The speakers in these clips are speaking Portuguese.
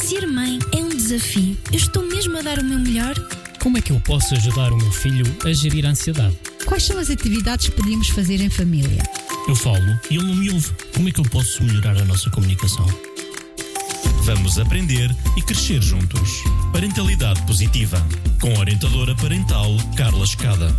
Ser mãe é um desafio. Eu estou mesmo a dar o meu melhor? Como é que eu posso ajudar o meu filho a gerir a ansiedade? Quais são as atividades que podemos fazer em família? Eu falo e ele não me ouve. Como é que eu posso melhorar a nossa comunicação? Vamos aprender e crescer juntos. Parentalidade Positiva, com a orientadora parental Carla Escada.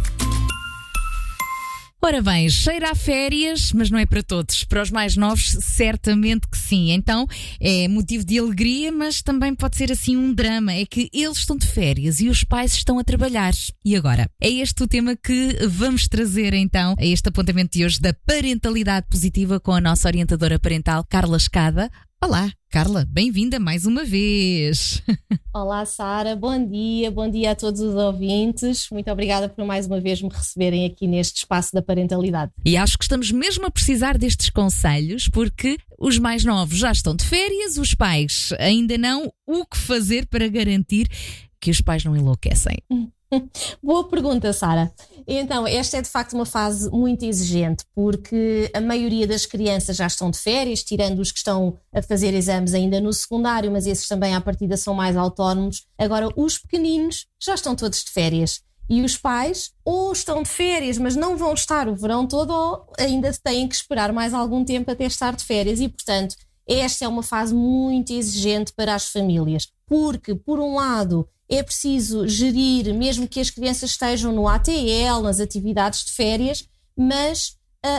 Ora bem, cheira a férias, mas não é para todos. Para os mais novos, certamente que sim. Então, é motivo de alegria, mas também pode ser assim um drama. É que eles estão de férias e os pais estão a trabalhar. E agora? É este o tema que vamos trazer então a este apontamento de hoje da parentalidade positiva com a nossa orientadora parental Carla Escada. Olá, Carla, bem-vinda mais uma vez. Olá, Sara, bom dia a todos os ouvintes. Muito obrigada por mais uma vez me receberem aqui neste espaço da parentalidade. E acho que estamos mesmo a precisar destes conselhos, porque os mais novos já estão de férias, os pais ainda não. O que fazer para garantir que os pais não enlouquecem? Boa pergunta, Sara. Então, esta é de facto uma fase muito exigente, porque a maioria das crianças já estão de férias, tirando os que estão a fazer exames ainda no secundário, mas esses também à partida são mais autónomos. Agora, os pequeninos já estão todos de férias. E os pais ou estão de férias, mas não vão estar o verão todo, ou ainda têm que esperar mais algum tempo até estar de férias. E, portanto, esta é uma fase muito exigente para as famílias, porque, por um lado, é preciso gerir, mesmo que as crianças estejam no ATL, nas atividades de férias, mas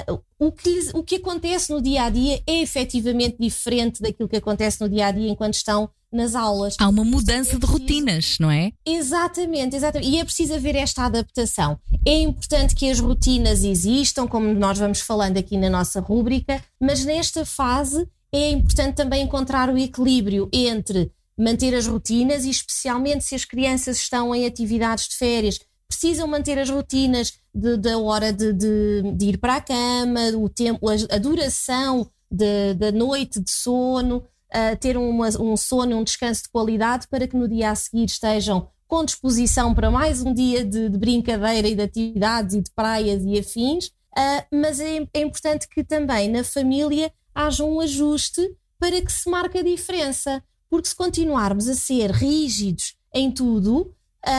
o que acontece no dia-a-dia é efetivamente diferente daquilo que acontece no dia-a-dia enquanto estão nas aulas. Há uma mudança de rotinas, não é? Exatamente. E é preciso haver esta adaptação. É importante que as rotinas existam, como nós vamos falando aqui na nossa rúbrica, mas nesta fase é importante também encontrar o equilíbrio entre manter as rotinas, e especialmente se as crianças estão em atividades de férias, precisam manter as rotinas da hora de ir para a cama, o tempo, a duração da noite de sono, ter um sono, um descanso de qualidade, para que no dia a seguir estejam com disposição para mais um dia de brincadeira e de atividades e de praias e afins, mas é importante que também na família haja um ajuste para que se marque a diferença. Porque se continuarmos a ser rígidos em tudo,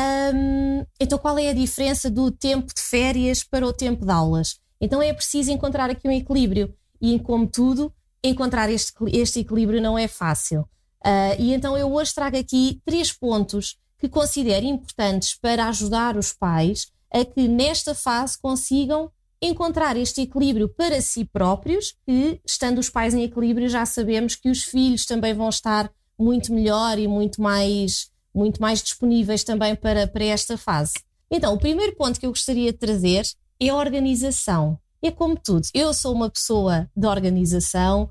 então qual é a diferença do tempo de férias para o tempo de aulas? Então é preciso encontrar aqui um equilíbrio. E, como tudo, encontrar este equilíbrio não é fácil. E então eu hoje trago aqui 3 pontos que considero importantes para ajudar os pais a que nesta fase consigam encontrar este equilíbrio para si próprios, que, estando os pais em equilíbrio, já sabemos que os filhos também vão estar muito melhor e muito mais disponíveis também para esta fase. Então, o primeiro ponto que eu gostaria de trazer é a organização. É como tudo, eu sou uma pessoa de organização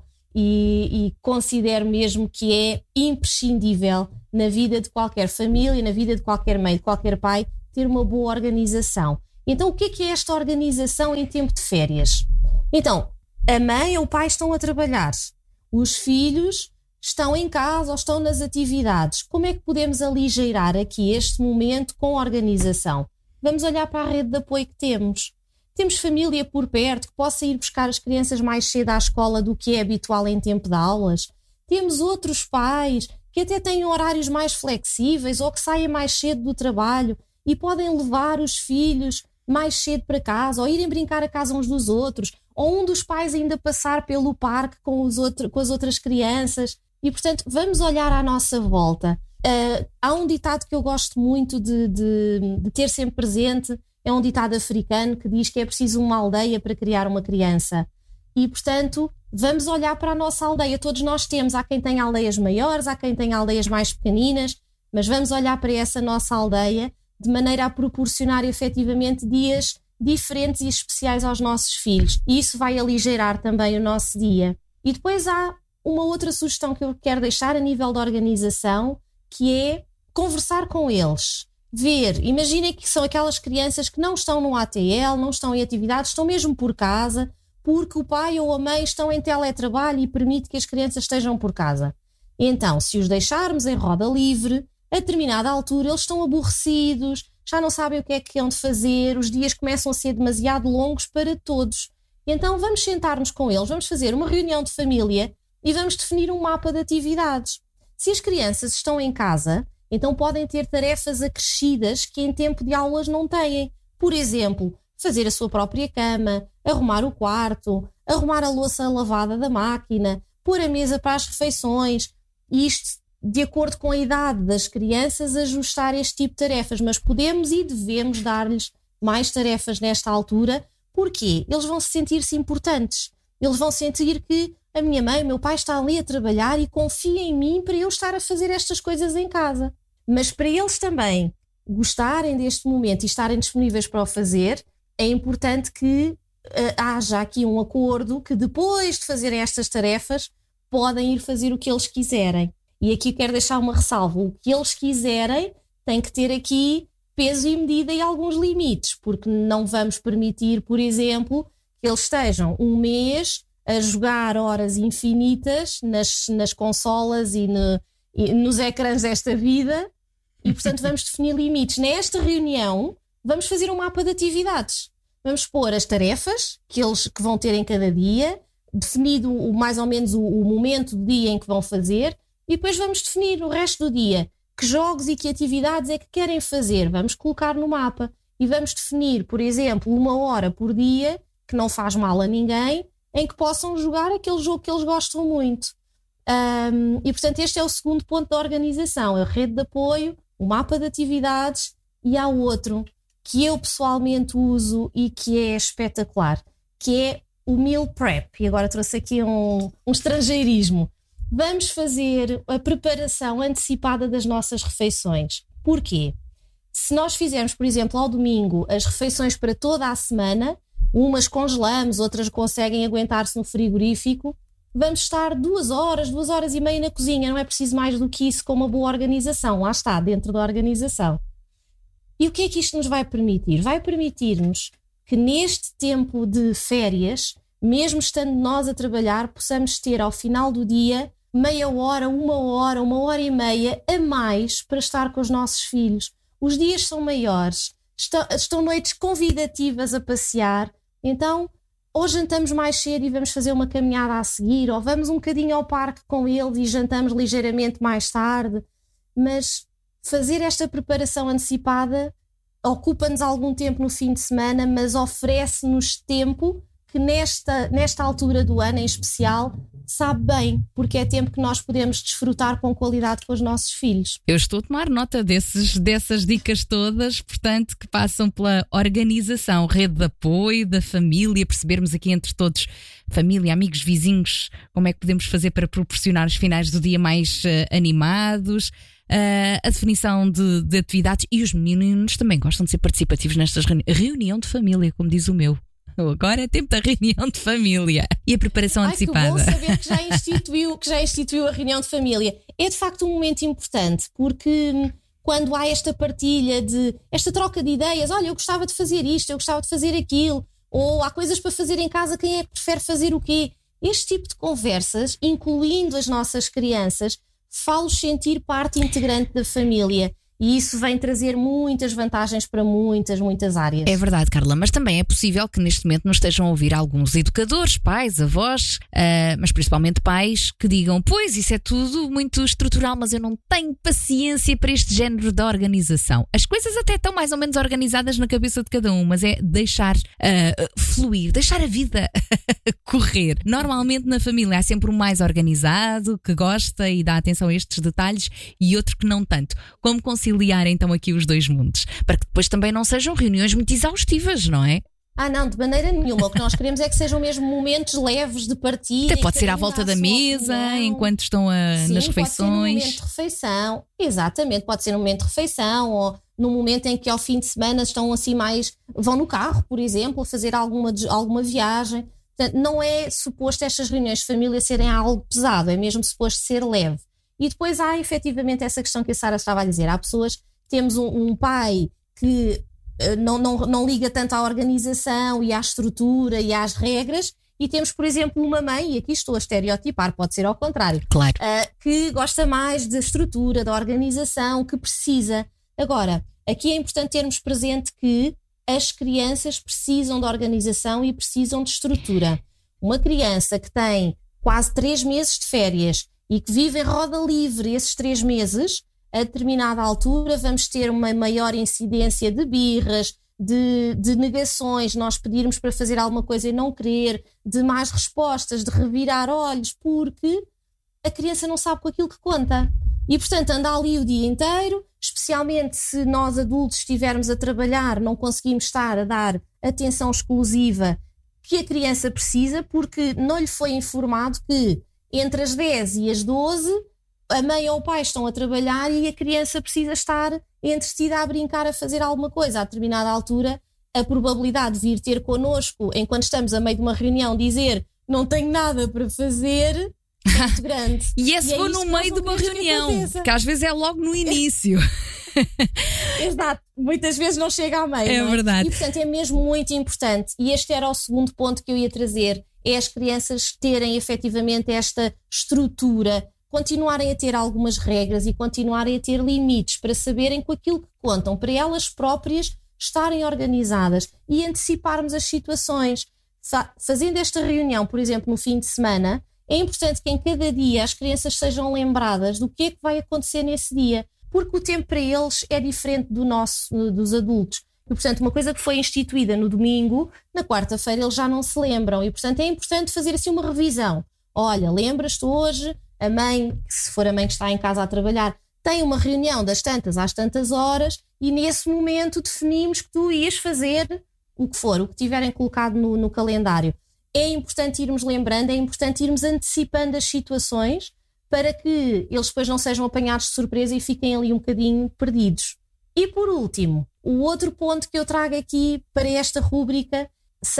e considero mesmo que é imprescindível na vida de qualquer família, na vida de qualquer mãe, de qualquer pai, ter uma boa organização. Então, o que é esta organização em tempo de férias? Então, a mãe ou o pai estão a trabalhar, os filhos estão em casa ou estão nas atividades. Como é que podemos aligeirar aqui este momento com organização? Vamos olhar para a rede de apoio que temos. Temos família por perto que possa ir buscar as crianças mais cedo à escola do que é habitual em tempo de aulas. Temos outros pais que até têm horários mais flexíveis ou que saem mais cedo do trabalho e podem levar os filhos mais cedo para casa, ou irem brincar a casa uns dos outros, ou um dos pais ainda passar pelo parque com as outras crianças. E, portanto, vamos olhar à nossa volta. Há um ditado que eu gosto muito de ter sempre presente, é um ditado africano que diz que é preciso uma aldeia para criar uma criança. E, portanto, vamos olhar para a nossa aldeia. Todos nós temos, há quem tenha aldeias maiores, há quem tenha aldeias mais pequeninas, mas vamos olhar para essa nossa aldeia de maneira a proporcionar efetivamente dias diferentes e especiais aos nossos filhos. E isso vai aligeirar também o nosso dia. E depois há uma outra sugestão que eu quero deixar a nível da organização, que é conversar com eles. Imaginem que são aquelas crianças que não estão no ATL, não estão em atividades, estão mesmo por casa, porque o pai ou a mãe estão em teletrabalho e permite que as crianças estejam por casa. Então, se os deixarmos em roda livre, a determinada altura eles estão aborrecidos, já não sabem o que é que hão de fazer, os dias começam a ser demasiado longos para todos. Então vamos sentar-nos com eles, vamos fazer uma reunião de família e vamos definir um mapa de atividades. Se as crianças estão em casa, então podem ter tarefas acrescidas que em tempo de aulas não têm. Por exemplo, fazer a sua própria cama, arrumar o quarto, arrumar a louça lavada da máquina, pôr a mesa para as refeições. E isto, de acordo com a idade das crianças, ajustar este tipo de tarefas. Mas podemos e devemos dar-lhes mais tarefas nesta altura. Porquê? Eles vão se sentir-se importantes. Eles vão sentir que a minha mãe, o meu pai está ali a trabalhar e confia em mim para eu estar a fazer estas coisas em casa. Mas para eles também gostarem deste momento e estarem disponíveis para o fazer, é importante que haja aqui um acordo que depois de fazerem estas tarefas podem ir fazer o que eles quiserem. E aqui quero deixar uma ressalva. O que eles quiserem tem que ter aqui peso e medida e alguns limites, porque não vamos permitir, por exemplo, que eles estejam um mês a jogar horas infinitas nas consolas e nos ecrãs desta vida e, portanto, vamos definir limites. Nesta reunião, vamos fazer um mapa de atividades. Vamos pôr as tarefas que vão ter em cada dia, definido mais ou menos o momento do dia em que vão fazer e depois vamos definir o resto do dia. Que jogos e que atividades é que querem fazer? Vamos colocar no mapa e vamos definir, por exemplo, 1 hora por dia, que não faz mal a ninguém, em que possam jogar aquele jogo que eles gostam muito. E, portanto, este é o segundo ponto da organização, a rede de apoio, o mapa de atividades, e há outro que eu pessoalmente uso e que é espetacular, que é o meal prep. E agora trouxe aqui um estrangeirismo. Vamos fazer a preparação antecipada das nossas refeições. Porquê? Se nós fizermos, por exemplo, ao domingo, as refeições para toda a semana, umas congelamos, outras conseguem aguentar-se no frigorífico, vamos estar 2 horas, 2 horas e meia na cozinha, não é preciso mais do que isso com uma boa organização, lá está, dentro da organização. E o que é que isto nos vai permitir? Vai permitir-nos que neste tempo de férias, mesmo estando nós a trabalhar, possamos ter ao final do dia meia hora, 1 hora, 1 hora e meia a mais para estar com os nossos filhos. Os dias são maiores, estão noites convidativas a passear, então ou jantamos mais cedo e vamos fazer uma caminhada a seguir, ou vamos um bocadinho ao parque com eles e jantamos ligeiramente mais tarde, mas fazer esta preparação antecipada ocupa-nos algum tempo no fim de semana, mas oferece-nos tempo que nesta altura do ano em especial sabe bem, porque é tempo que nós podemos desfrutar com qualidade com os nossos filhos. Eu estou a tomar nota dessas dicas todas, portanto, que passam pela organização, rede de apoio, da família, percebermos aqui entre todos, família, amigos, vizinhos, como é que podemos fazer para proporcionar os finais do dia mais animados, a definição de atividades, e os meninos também gostam de ser participativos nestas reunião de família, como diz o meu. Agora é tempo da reunião de família e a preparação antecipada. Que bom saber que já instituiu a reunião de família. É de facto um momento importante, porque quando há esta partilha, esta troca de ideias, olha, eu gostava de fazer isto, eu gostava de fazer aquilo, ou há coisas para fazer em casa, quem é que prefere fazer o quê? Este tipo de conversas, incluindo as nossas crianças, faz-los sentir parte integrante da família. E isso vem trazer muitas vantagens para muitas áreas. É verdade, Carla, mas também é possível que neste momento nos estejam a ouvir alguns educadores, pais, avós, mas principalmente pais, que digam, pois isso é tudo muito estrutural, mas eu não tenho paciência para este género de organização. As coisas até estão mais ou menos organizadas na cabeça de cada um, mas é deixar fluir, deixar a vida correr. Normalmente na família há sempre um mais organizado, que gosta e dá atenção a estes detalhes, e outro que não tanto. Como conciliar então aqui os dois mundos, para que depois também não sejam reuniões muito exaustivas, não é? Não, de maneira nenhuma. O que nós queremos é que sejam mesmo momentos leves de partilha. Até pode ser à volta da mesa, enquanto estão nas refeições. Pode ser num momento de refeição. Exatamente, pode ser num momento de refeição, ou num momento em que ao fim de semana estão assim vão no carro, por exemplo, a fazer alguma viagem. Portanto, não é suposto estas reuniões de família serem algo pesado, é mesmo suposto ser leve. E depois há efetivamente essa questão que a Sara estava a dizer. Há pessoas, temos um pai que não liga tanto à organização e à estrutura e às regras, e temos, por exemplo, uma mãe, e aqui estou a estereotipar, pode ser ao contrário, claro, que gosta mais da estrutura, da organização, que precisa. Agora, aqui é importante termos presente que as crianças precisam de organização e precisam de estrutura. Uma criança que tem quase 3 meses de férias e que vive em roda livre esses 3 meses, a determinada altura vamos ter uma maior incidência de birras, de negações, nós pedirmos para fazer alguma coisa e não querer, de más respostas, de revirar olhos, porque a criança não sabe com aquilo que conta. E, portanto, anda ali o dia inteiro, especialmente se nós adultos estivermos a trabalhar, não conseguimos estar a dar atenção exclusiva que a criança precisa, porque não lhe foi informado que entre as 10 e as 12 a mãe ou o pai estão a trabalhar e a criança precisa estar entretida a brincar, a fazer alguma coisa. A determinada altura, a probabilidade de vir ter connosco, enquanto estamos a meio de uma reunião, dizer não tenho nada para fazer, é muito grande. E se for no meio de uma reunião, que às vezes é logo no início. Exato, muitas vezes não chega à meio. É verdade. E portanto é mesmo muito importante. E este era o segundo ponto que eu ia trazer, é as crianças terem efetivamente esta estrutura, continuarem a ter algumas regras e continuarem a ter limites para saberem com aquilo que contam, para elas próprias estarem organizadas e anteciparmos as situações. Fazendo esta reunião, por exemplo, no fim de semana, é importante que em cada dia as crianças sejam lembradas do que é que vai acontecer nesse dia, porque o tempo para eles é diferente dos adultos. E, portanto, uma coisa que foi instituída no domingo, na quarta-feira eles já não se lembram. E, portanto, é importante fazer assim uma revisão. Olha, lembras-te hoje, a mãe, se for a mãe que está em casa a trabalhar, tem uma reunião das tantas às tantas horas e nesse momento definimos que tu ias fazer o que for, o que tiverem colocado no calendário. É importante irmos lembrando, é importante irmos antecipando as situações para que eles depois não sejam apanhados de surpresa e fiquem ali um bocadinho perdidos. E por último, o outro ponto que eu trago aqui para esta rúbrica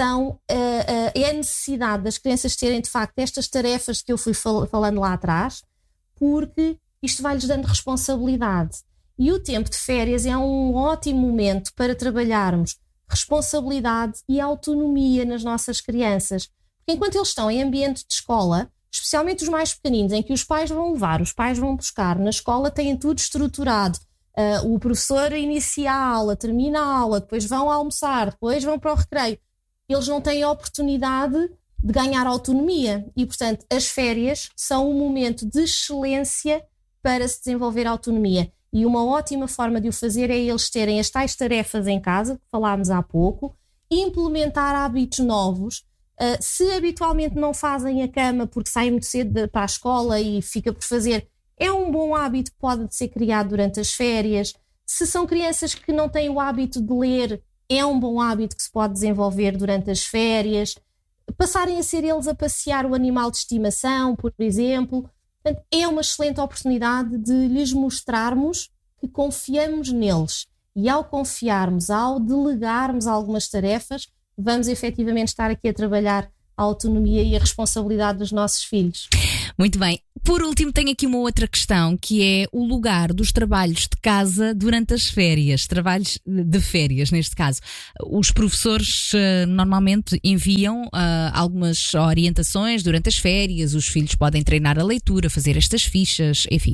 é a necessidade das crianças terem de facto estas tarefas que eu fui falando lá atrás, porque isto vai-lhes dando responsabilidade. E o tempo de férias é um ótimo momento para trabalharmos responsabilidade e autonomia nas nossas crianças. Porque enquanto eles estão em ambiente de escola, especialmente os mais pequeninos, em que os pais vão levar, os pais vão buscar, na escola têm tudo estruturado, o professor inicia a aula, termina a aula, depois vão almoçar, depois vão para o recreio. Eles não têm a oportunidade de ganhar autonomia e, portanto, as férias são um momento de excelência para se desenvolver autonomia. E uma ótima forma de o fazer é eles terem as tais tarefas em casa, que falámos há pouco, implementar hábitos novos. Se habitualmente não fazem a cama porque saem muito cedo para a escola e fica por fazer, é um bom hábito que pode ser criado durante as férias. Se são crianças que não têm o hábito de ler, é um bom hábito que se pode desenvolver durante as férias. Passarem a ser eles a passear o animal de estimação, por exemplo. Portanto, é uma excelente oportunidade de lhes mostrarmos que confiamos neles. E ao confiarmos, ao delegarmos algumas tarefas, vamos efetivamente estar aqui a trabalhar a autonomia e a responsabilidade dos nossos filhos. Muito bem. Por último, tenho aqui uma outra questão, que é o lugar dos trabalhos de casa durante as férias, trabalhos de férias neste caso. Os professores normalmente enviam algumas orientações durante as férias, os filhos podem treinar a leitura, fazer estas fichas, enfim.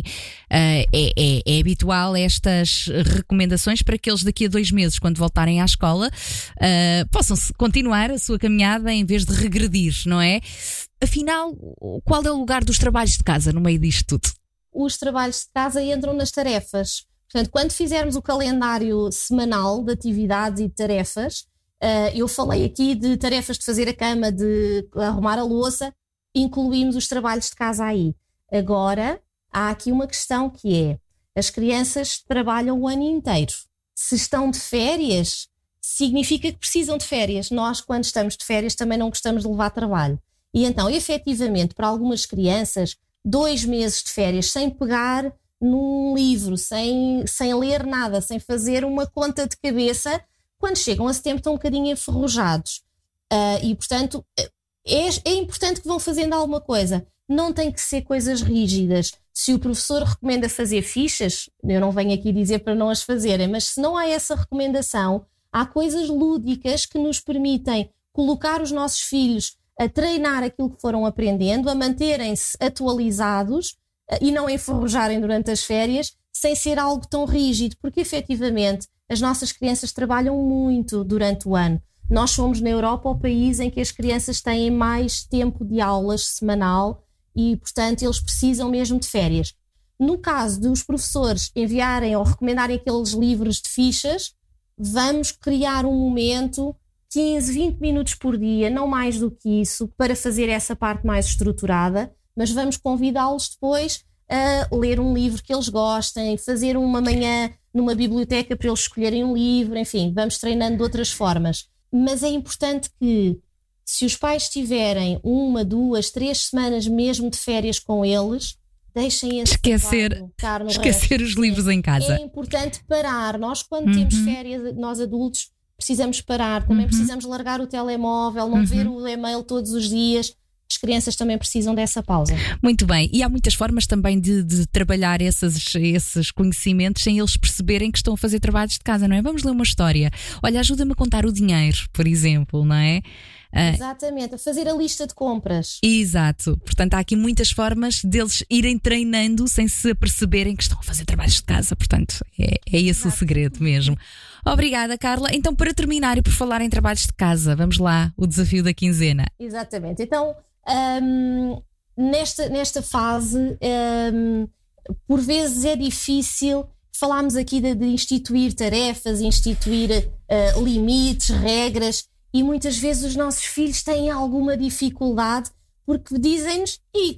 É habitual estas recomendações para que eles daqui a 2 meses, quando voltarem à escola, possam continuar a sua caminhada em vez de regredir, não é? Afinal, qual é o lugar dos trabalhos de casa no meio disto tudo? Os trabalhos de casa entram nas tarefas. Portanto, quando fizermos o calendário semanal de atividades e de tarefas, eu falei aqui de tarefas de fazer a cama, de arrumar a louça, incluímos os trabalhos de casa aí. Agora, há aqui uma questão que é, as crianças trabalham o ano inteiro. Se estão de férias, significa que precisam de férias. Nós, quando estamos de férias, também não gostamos de levar trabalho. E então, efetivamente, para algumas crianças, 2 meses de férias sem pegar num livro, sem ler nada, sem fazer uma conta de cabeça, quando chegam a setembro estão um bocadinho enferrujados. E, portanto, é importante que vão fazendo alguma coisa. Não tem que ser coisas rígidas. Se o professor recomenda fazer fichas, eu não venho aqui dizer para não as fazerem, mas se não há essa recomendação, há coisas lúdicas que nos permitem colocar os nossos filhos a treinar aquilo que foram aprendendo, a manterem-se atualizados e não enferrujarem durante as férias, sem ser algo tão rígido, porque efetivamente as nossas crianças trabalham muito durante o ano. Nós somos na Europa o país em que as crianças têm mais tempo de aulas semanal e, portanto, eles precisam mesmo de férias. No caso dos professores enviarem ou recomendarem aqueles livros de fichas, vamos criar um momento, 15, 20 minutos por dia, não mais do que isso, para fazer essa parte mais estruturada, mas vamos convidá-los depois a ler um livro que eles gostem, fazer uma manhã numa biblioteca para eles escolherem um livro, enfim, vamos treinando de outras formas. Mas é importante que, se os pais tiverem 1, 2, 3 semanas mesmo de férias com eles, deixem esse esquecer os livros em casa. É importante parar. Nós, quando temos férias, nós adultos, precisamos parar. Também precisamos largar o telemóvel, não ver o e-mail todos os dias. As crianças também precisam dessa pausa. Muito bem, e há muitas formas também de trabalhar esses conhecimentos sem eles perceberem que estão a fazer trabalhos de casa, não é? Vamos ler uma história. Olha, ajuda-me a contar o dinheiro, por exemplo, não é? Exatamente, a fazer a lista de compras. Exato, portanto há aqui muitas formas deles irem treinando sem se aperceberem que estão a fazer trabalhos de casa, portanto é esse o segredo mesmo. Obrigada, Carla. Então, para terminar e por falar em trabalhos de casa, vamos lá, o desafio da quinzena. Exatamente, então nesta fase por vezes é difícil. Falámos aqui de instituir tarefas, instituir limites, regras, e muitas vezes os nossos filhos têm alguma dificuldade porque dizem-nos,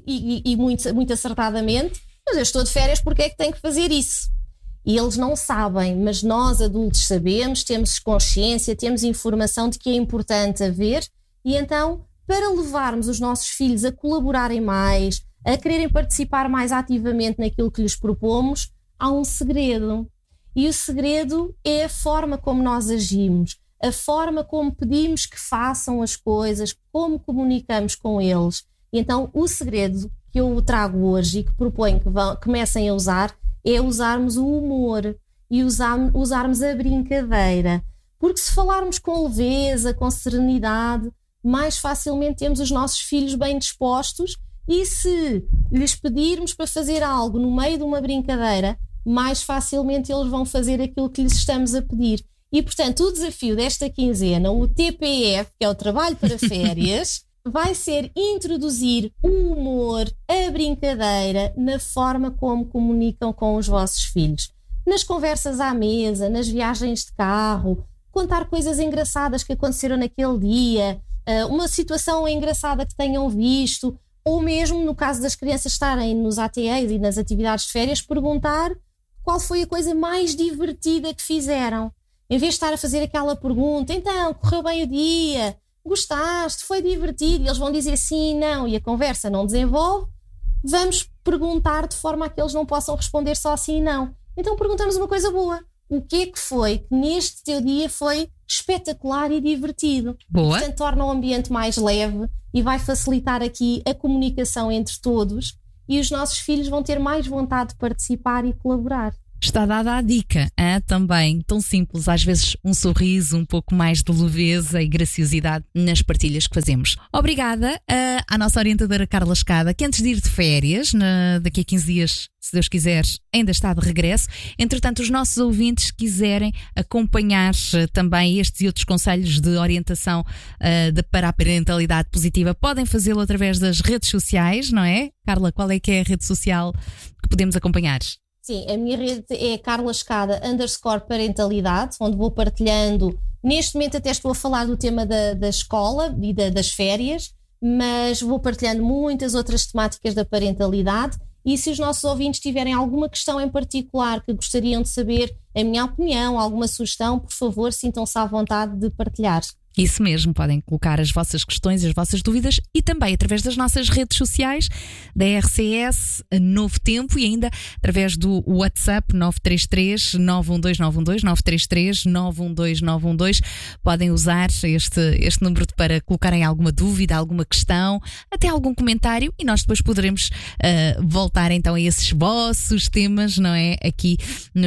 e muito acertadamente, mas eu estou de férias, porque é que tenho que fazer isso? E eles não sabem, mas nós adultos sabemos, temos consciência, temos informação de que é importante haver, e então, para levarmos os nossos filhos a colaborarem mais, a quererem participar mais ativamente naquilo que lhes propomos, há um segredo. E o segredo é a forma como nós agimos, a forma como pedimos que façam as coisas, como comunicamos com eles. E então, o segredo que eu trago hoje e que proponho que comecem a usar é usarmos o humor e usarmos a brincadeira. Porque se falarmos com leveza, com serenidade, mais facilmente temos os nossos filhos bem dispostos, e se lhes pedirmos para fazer algo no meio de uma brincadeira, mais facilmente eles vão fazer aquilo que lhes estamos a pedir. E, portanto, o desafio desta quinzena, o TPF, que é o trabalho para férias, vai ser introduzir o humor, a brincadeira, na forma como comunicam com os vossos filhos. Nas conversas à mesa, nas viagens de carro, contar coisas engraçadas que aconteceram naquele dia, uma situação engraçada que tenham visto, ou mesmo, no caso das crianças estarem nos ATEs e nas atividades de férias, perguntar qual foi a coisa mais divertida que fizeram. Em vez de estar a fazer aquela pergunta, então, correu bem o dia, gostaste, foi divertido, e eles vão dizer sim, não, e a conversa não desenvolve, vamos perguntar de forma a que eles não possam responder só sim e não. Então perguntamos uma coisa boa. O que é que foi que neste teu dia foi espetacular e divertido? Boa. Portanto, torna o ambiente mais leve e vai facilitar aqui a comunicação entre todos, e os nossos filhos vão ter mais vontade de participar e colaborar. Está dada a dica, também, tão simples, às vezes um sorriso, um pouco mais de leveza e graciosidade nas partilhas que fazemos. Obrigada à nossa orientadora Carla Escada, que antes de ir de férias, daqui a 15 dias, se Deus quiser, ainda está de regresso. Entretanto, os nossos ouvintes quiserem acompanhar também estes e outros conselhos de orientação para a parentalidade positiva, podem fazê-lo através das redes sociais, não é? Carla, qual é que é a rede social que podemos acompanhar? Sim, a minha rede é Carla Escada _parentalidade, onde vou partilhando. Neste momento até estou a falar do tema da escola e das férias, mas vou partilhando muitas outras temáticas da parentalidade, e se os nossos ouvintes tiverem alguma questão em particular que gostariam de saber a minha opinião, alguma sugestão, por favor, sintam-se à vontade de partilhar. Isso mesmo, podem colocar as vossas questões, as vossas dúvidas, e também através das nossas redes sociais, da RCS Novo Tempo, e ainda através do WhatsApp 933 912 912, 933 912 912. Podem usar este número para colocarem alguma dúvida, alguma questão, até algum comentário, e nós depois poderemos voltar então a esses vossos temas, não é? Aqui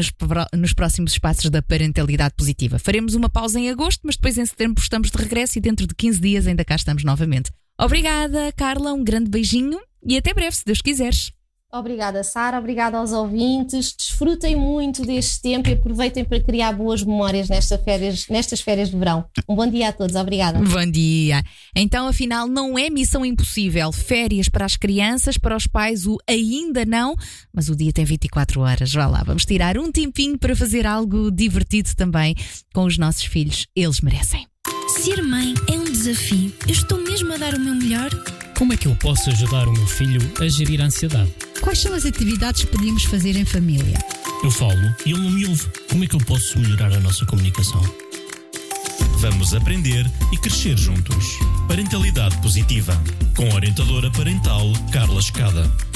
nos próximos espaços da parentalidade positiva. Faremos uma pausa em agosto, mas depois em setembro estamos de regresso, e dentro de 15 dias ainda cá estamos novamente. Obrigada, Carla, um grande beijinho e até breve, se Deus quiseres. Obrigada, Sara. Obrigada aos ouvintes. Desfrutem muito deste tempo e aproveitem para criar boas memórias nestas férias de verão. Um bom dia a todos. Obrigada. Bom dia. Então, afinal, não é missão impossível. Férias para as crianças, para os pais, o ainda não, mas o dia tem 24 horas. Vá lá, vamos tirar um tempinho para fazer algo divertido também com os nossos filhos. Eles merecem. Ser mãe é um desafio. Eu estou mesmo a dar o meu melhor? Como é que eu posso ajudar o meu filho a gerir a ansiedade? Quais são as atividades que podemos fazer em família? Eu falo e ele não me ouve. Como é que eu posso melhorar a nossa comunicação? Vamos aprender e crescer juntos. Parentalidade positiva. Com a orientadora parental Carla Escada.